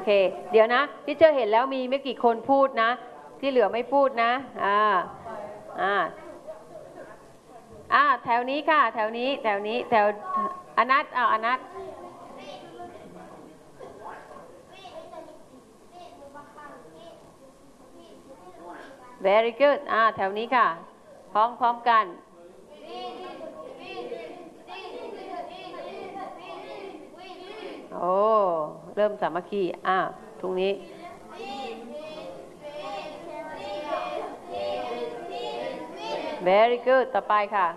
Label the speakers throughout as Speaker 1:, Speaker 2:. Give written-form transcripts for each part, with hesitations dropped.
Speaker 1: เคเดี๋ยวนะที่เจอเห็นแล้วมีไม่กี่คนพูดนะที่เหลือไม่พูดนะแถวนี้ค่ะแถวนี้แถวอนัทอนัท very good แถวนี้ค่ะพร้อมกันโอ้เริ่มสามัคคีตรงนี้ very good ต่อไปค่ะ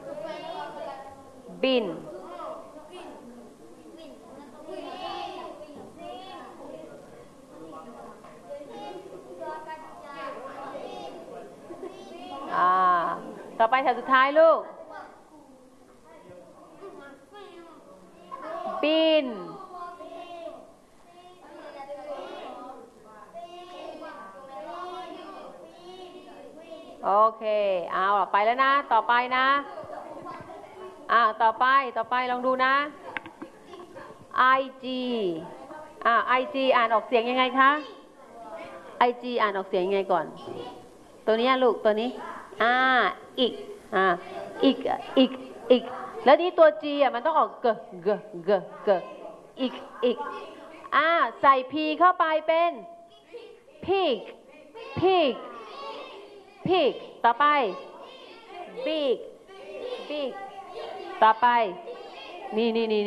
Speaker 1: บินต่อไปแถวสุดท้ายลูกบินโอเคเอาไปแล้วนะต่อไปนะต่อไปลองดูนะ IG IG อ่านออกเสียงยังไงคะ IG อ่านออกเสียงยังไงก่อนตัวนี้ลูกตัวนี้อีกแล้วนี่ตัว G มันต้องออกเกอีกใส่ P เข้าไปเป็น pig ต่อไป big ต่อไปนี่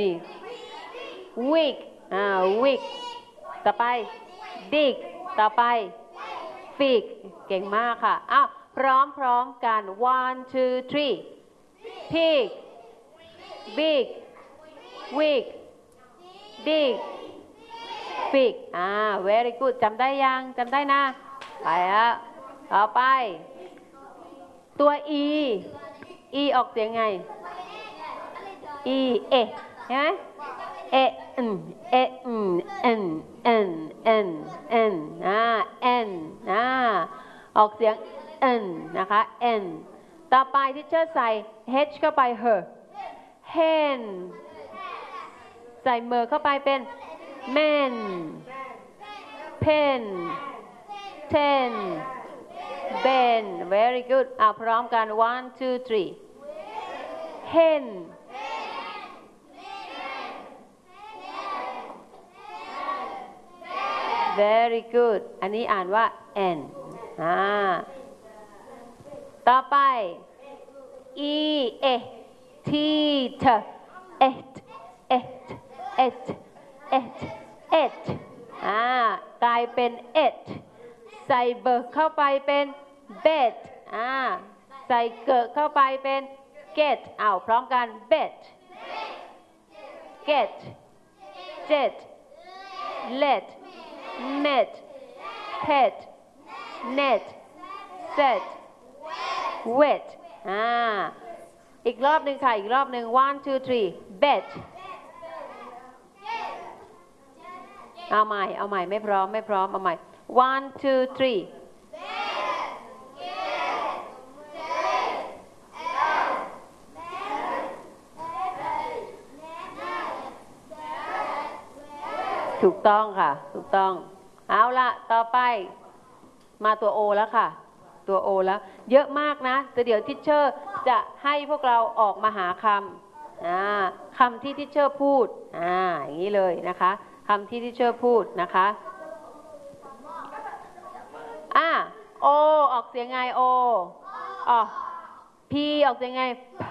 Speaker 1: weak ต่อไป dig ต่อไป fig เก่งมากค่ะพร้อมกัน one two three pig big weak dig fig very good จำได้ยังจำได้นะไปต่อไปตัว e ออกเสียงไง e เห็นไหมn ออกเสียง n นะคะ n ต่อไปที่เชอร์ใส่ h เข้าไป her hen ใส่เมอเข้าไปเป็น men pen ten ben very good พร้อมกัน one two three hen very good อันนี้อ่านว่า n ต่อไป teeth et กลายเป็น et ใส่เบิกเข้าไปเป็น bet ใส่เกิดเข้าไปเป็น get พร้อมกัน bet get jet let met pet net set wet อีกรอบหนึ่งค่ะอีกรอบหนึ่ง one two three bet เอาใหม่ไม่พร้อมเอาใหม่ one two threeถูกต้องค่ะถูกต้องเอาละต่อไปมาตัว O แล้วค่ะตัว O แล้วเยอะมากนะแต่เดี๋ยวทิชเชอร์จะให้พวกเราออกมาหาคำที่ทิชเชอร์พูดอย่างนี้เลยนะคะคำที่ทิชเชอร์พูดนะคะO ออกเสียงไง O P ออกเสียงไง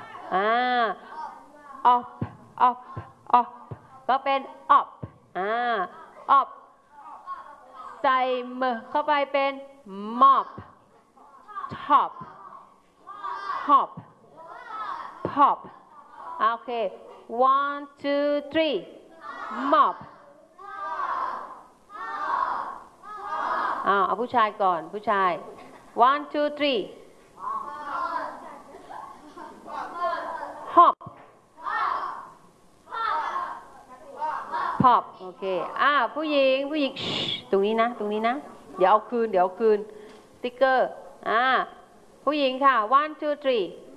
Speaker 1: op ก็เป็น op op ใส่เมเข้าไปเป็น mop top hop pop โอเค one two three mop เอาผู้ชายก่อนผู้ชาย one two three hop pop โอเคผู้หญิงตรงนี้นะเดี๋ยวเอาคืนสติ๊กเกอร์ผู้หญิงค่ะ one two three